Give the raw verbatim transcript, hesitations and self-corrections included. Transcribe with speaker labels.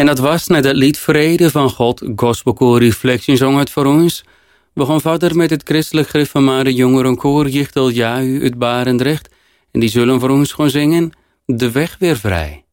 Speaker 1: En dat was net het lied Vrede van God, gospelkoor Reflection zong het voor ons. We gaan verder met het christelijk gereformeerde jongerenkoor Jichtel Jahu uit Barendrecht. En die zullen voor ons gaan zingen De Weg weer vrij.